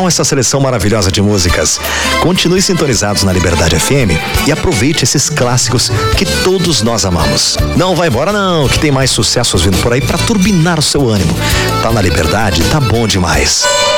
tal essa seleção maravilhosa de músicas? Continue sintonizados na Liberdade FM e aproveite esses clássicos que todos nós amamos. Não vai embora não, que tem mais sucessos vindo por aí para turbinar o seu ânimo. Tá na Liberdade, tá bom demais.